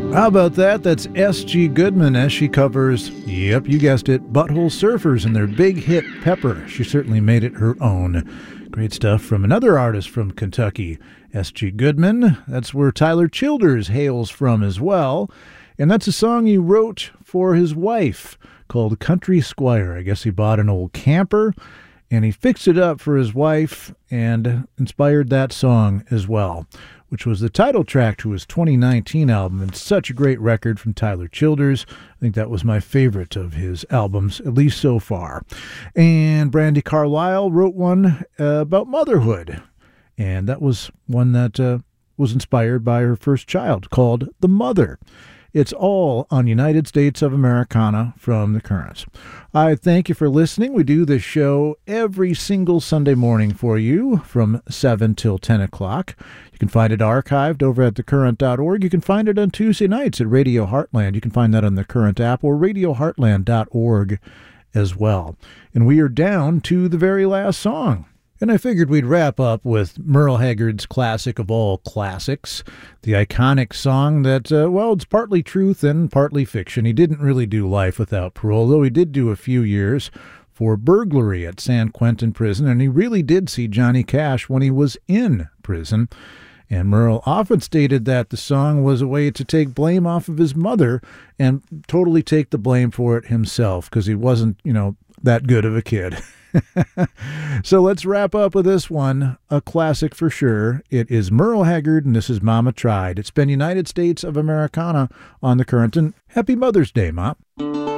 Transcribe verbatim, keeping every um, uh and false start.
How about that? That's S G Goodman as she covers, yep, you guessed it, Butthole Surfers and their big hit, Pepper. She certainly made it her own. Great stuff from another artist from Kentucky, S G Goodman. That's where Tyler Childers hails from as well. And that's a song he wrote for his wife called Country Squire. I guess he bought an old camper and he fixed it up for his wife and inspired that song as well, which was the title track to his twenty nineteen album. It's such a great record from Tyler Childers. I think that was my favorite of his albums, at least so far. And Brandi Carlile wrote one uh, about motherhood, and that was one that uh, was inspired by her first child called The Mother. It's all on United States of Americana from The Currents. I thank you for listening. We do this show every single Sunday morning for you from seven till ten o'clock. You can find it archived over at the current dot org. You can find it on Tuesday nights at Radio Heartland. You can find that on the Current app or radio heartland dot org as well. And we are down to the very last song. And I figured we'd wrap up with Merle Haggard's classic of all classics, the iconic song that, uh, well, it's partly truth and partly fiction. He didn't really do Life Without Parole, though he did do a few years for burglary at San Quentin Prison, and he really did see Johnny Cash when he was in prison. And Merle often stated that the song was a way to take blame off of his mother and totally take the blame for it himself because he wasn't, you know, that good of a kid. So let's wrap up with this one, a classic for sure. It is Merle Haggard, and this is Mama Tried. It's been United States of Americana on The Current, and happy Mother's Day, Ma.